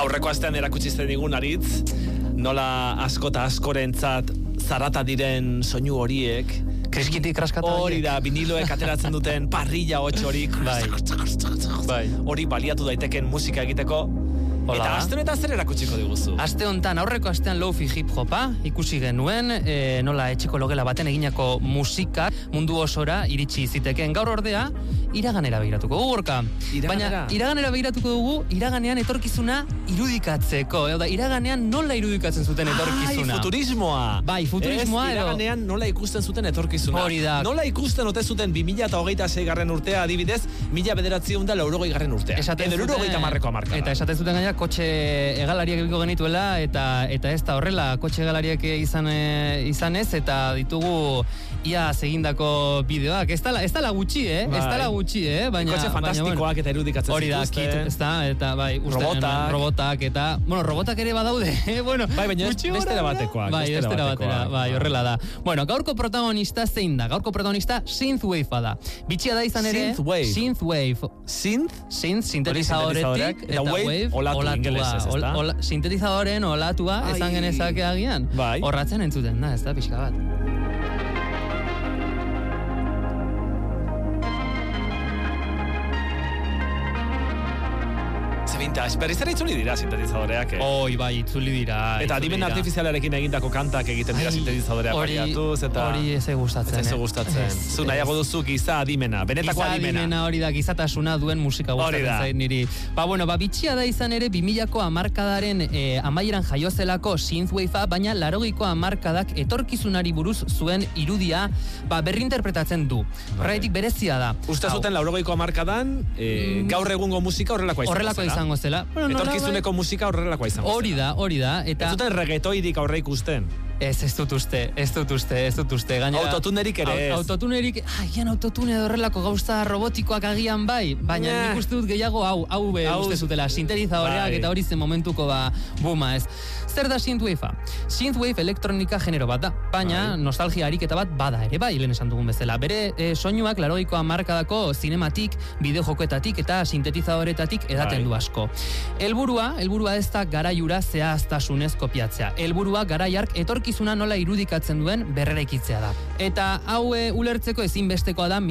Aurreko astean erakutsi digun Aritz, nola askota askorentzat zarata diren soinu horiek. Kriskitik raskatu hori da, viniloek ateratzen duten parrilla hotx horik. Bai. Hori baliatu daiteken musika egiteko. Hola. Eta aste honetan zer erakutsiko diguzu? Aste hontan, aurreko astean lofi hip-hopa ikusi genuen, nola etxeko logela baten eginako musika mundu osora iritsi ziteken. Gaur ordea, iraganera begiratuko dugu, Gorka. Baina iraganera begiratuko dugu, iraganean etorkizuna irudikatzeko. Da, iraganean nola irudikatzen zuten etorkizuna. Futurismoa. Bai, futurismoa. Iraganean nola ikusten zuten etorkizuna. Hori da. Nola ikusten ote zuten 2026 garren urtea, adibidez, 1980 garren urtea. Edo 1980 hamarkada. Eta esaten zuten gaina, kotxe hegalariak ebiko genituela, eta ez da horrela, kotxe hegalariak izan ez, eta ditugu ia egindako bideoak. Ez dala gutxi, Ez dala gutxi, Baina, kotxe fantastikoak eta irudikatzen hori da, zituzten. Eta bai, robotak, eta, robotak ere badaude, bai, baina bestera batekoak. Bai, bestera batera, bai, horrela da. Bueno, gaurko protagonista zein da? Gaurko protagonista synthwave da. Bitxia da izan ere, synthwave. Synth, sintetizadoretik, eta wave, olatua, sintetizadoren olatua, ezan genezake agian. Horratzen entzuten da, ez da, pixka bat. Berriz ere itzuli dira sintetizadoreak. Bai, itzuli dira. Eta adimen artifizialarekin egindako kantak egiten dira sintetizadoreak baliatuz. Hori ez gustatzen. Zu nahiago duzu giza adimena, benetako adimena. Giza adimena hori da, gizatasuna duen musika gustatzen zait niri. Bitxia da izan ere 2000ko hamarkadaren amaieran jaiozelako synthwavea, baina 80ko hamarkadak etorkizunari buruz zuen irudia berrinterpretatzen du. Horregatik berezia da. Uste zuten 80ko hamarkadan gaur egungo musika horrelakoa izango zela. Etorkizuneko musika horrelakoa izango zela. Hori da. Ez zuten reggaetoidik aurre ikusten. Ez dut uste. Autotunerik ere ez. Agian autotune horrelako gauza robotikoak agian bai, baina nik uste dut gehiago hau uste zutela, sintetizadoreak eta hori zen momentuko buma ez. Zer da synthwavea? Synthwave elektronika genero bat da, baina nostalgia ariketa bat bada ere bai, lehen esan dugun bezala. Bere soinuak 80ko hamarkadako zinematik, bideojokoetatik eta sintetizadoretatik edaten du asko. Helburua ez da garaiura zehaztasunez kopiatzea. Helburua garaiark etorkizuna nola irudikatzen duen berreraikitzea da. Eta hau ulertzeko ezinbestekoa da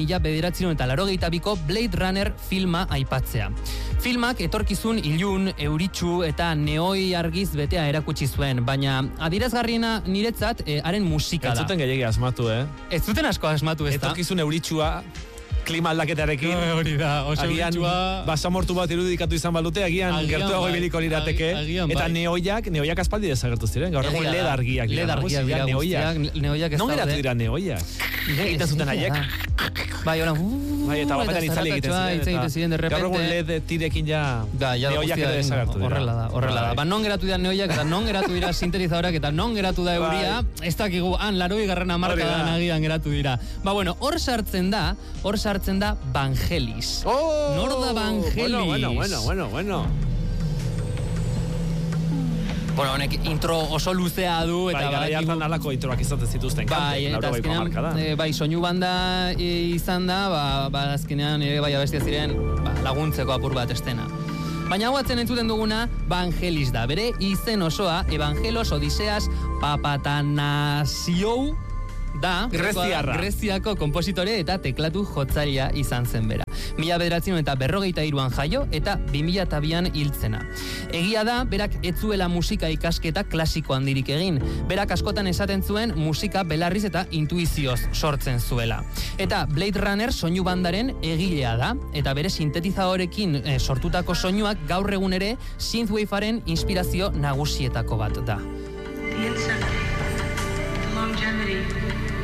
1982ko Blade Runner filma aipatzea. Filmak etorkizun ilun, euritsu eta neoi argiz betea erakutsi zuen, baina adierazgarriena niretzat haren musika da. Ez zuten gehiagia asmatu, Ez zuten asko asmatu, ez da? Etorkizun euritsua, klima aldaketarekin. Hori da, oso euritsua. Basamortu bat irudikatu izan balute, agian gertuago ibiliko lirateke. Eta neoiak aspaldi desagertu ziren. Gaur egun LED argiak dira. Neoiak non geratu dira neoiak? Egiten zuten haiek. Bai, eta bapetan itzali egiten ziren. Gaur egun LED tirekin neoiak ere desagertu dira. Horrela da. Non geratu dira neoiak eta non geratu dira sintetizadorak eta non geratu da euria. Ez dakigu, 80garren hamarkadan agian geratu dira. Hor sartzen da Vangelis. Nor da Vangelis? Bueno. Honek intro oso luzea du. Gara hartan alako introak izaten zituzten. Eta azkenean, soinu banda izan da, azkenean bai abestia ziren laguntzeko apur bat estena. Baina hau atzen entzuten duguna Vangelis da. Bere izen osoa Evangelos Odiseas Papatanasiou da Greziako konpositore eta teklatu jotzailea izan zen bera. 1953an jaio eta 2002an hiltzena. Egia da, berak ez zuela musika ikasketa klasiko handirik egin. Berak askotan esaten zuen musika belarriz eta intuizioz sortzen zuela. Eta Blade Runner soinu bandaren egilea da, eta bere sintetizadorekin sortutako soinuak gaur egun ere synthwavearen inspirazio nagusietako bat da.